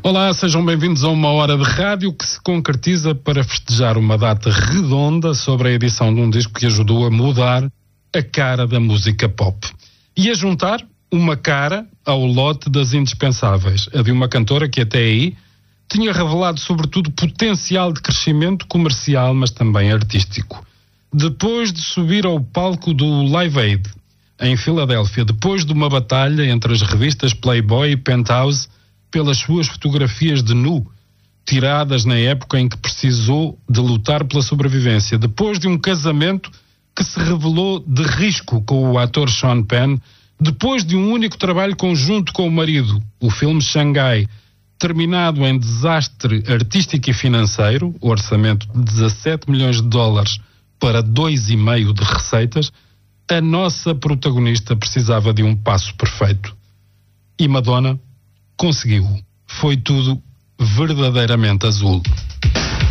Olá, sejam bem-vindos a uma hora de rádio que se concretiza para festejar uma data redonda sobre a edição de um disco que ajudou a mudar a cara da música pop. E a juntar uma cara ao lote das indispensáveis, a de uma cantora que até aí tinha revelado sobretudo potencial de crescimento comercial, mas também artístico. Depois de subir ao palco do Live Aid, em Filadélfia, depois de uma batalha entre as revistas Playboy e Penthouse pelas suas fotografias de nu, tiradas na época em que precisou de lutar pela sobrevivência, depois de um casamento que se revelou de risco com o ator Sean Penn, depois de um único trabalho conjunto com o marido, o filme Shanghai, terminado em desastre artístico e financeiro, o orçamento de 17 milhões de dólares para 2,5 de receitas, a nossa protagonista precisava de um passo perfeito. E Madonna conseguiu. Foi tudo verdadeiramente azul.